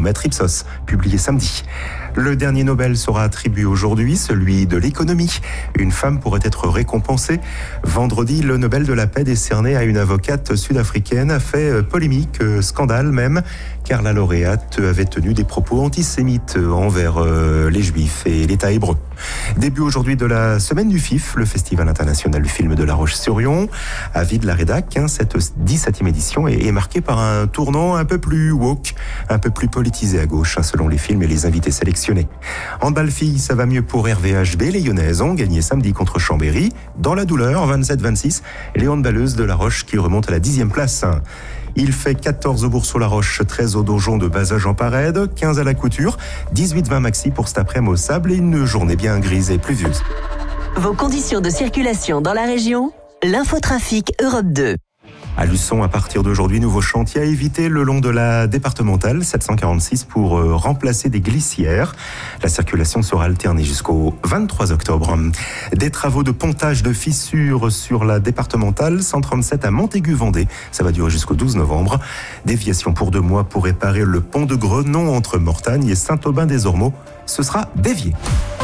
Maître Ipsos, publié samedi. Le dernier Nobel sera attribué aujourd'hui, celui de l'économie. Une femme pourrait être récompensée. Vendredi, le Nobel de la paix décerné à une avocate sud-africaine a fait polémique, scandale même, car la lauréate avait tenu des propos antisémites envers les Juifs et l'État hébreu. Début aujourd'hui de la semaine du FIF, le Festival international du film de La Roche-sur-Yon. Avis de la rédac, cette 17e édition est marquée par un tournant un peu plus woke, un peu plus politisé à gauche, selon les films et les invités sélectionnés. Handball filles, ça va mieux pour RVHB. Les Lyonnaises ont gagné samedi contre Chambéry. Dans la douleur, 27-26. Et les handballeuses de La Roche qui remontent à la 10e place. Il fait 14 au Bourg-sur-la-Roche, 13 au Donjon de Bazage-en-Parède, 15 à la Couture, 18-20 maxi pour cet après-midi au Sable et une journée bien grise et pluvieuse. Vos conditions de circulation dans la région, l'infotrafic Europe 2. À Luçon, à partir d'aujourd'hui, nouveau chantier à éviter le long de la départementale 746 pour remplacer des glissières. La circulation sera alternée jusqu'au 23 octobre. Des travaux de pontage de fissures sur la départementale 137 à Montaigu-Vendée. Ça va durer jusqu'au 12 novembre. Déviation pour 2 mois pour réparer le pont de Grenon entre Mortagne et Saint-Aubin-des-Ormeaux. Ce sera dévié.